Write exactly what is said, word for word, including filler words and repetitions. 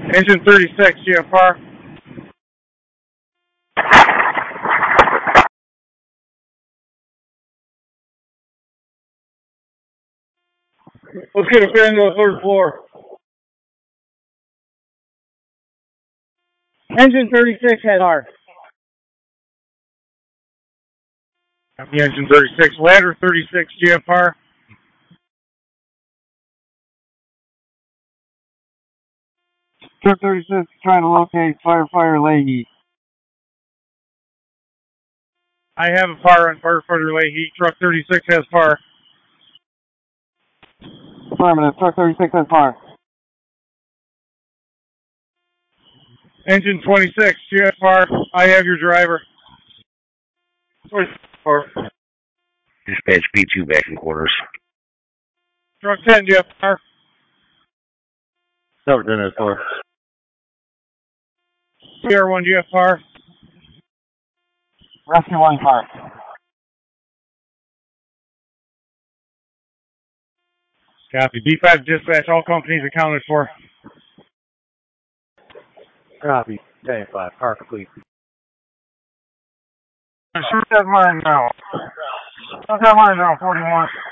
Engine thirty-six, G F R. Let's get a fan to the third floor. Engine thirty-six, head hard. The engine thirty-six, ladder thirty-six, G F R. Truck thirty-six trying to locate firefighter Leahy. I have a fire on firefighter Leahy. Truck thirty-six has fire. Affirmative. Truck thirty-six has fire. Engine twenty-six, G F R. I have your driver. twenty-four. Dispatch B two back in quarters. Truck ten, G F R. Truck ten has fire. C R one, G F R. Rescue one fire. Copy. B five dispatch, all companies accounted for. Copy. ten five, car complete. Shoot that mine now. Shoot that mine now, forty-one.